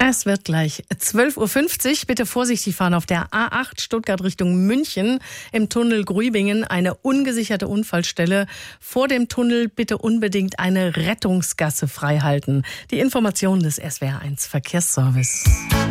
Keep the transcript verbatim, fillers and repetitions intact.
Es wird gleich zwölf Uhr fünfzig. Bitte vorsichtig fahren auf der A acht Stuttgart Richtung München im Tunnel Gruibingen. Eine ungesicherte Unfallstelle. Vor dem Tunnel bitte unbedingt eine Rettungsgasse freihalten. Die Informationen des S W R eins Verkehrsservice.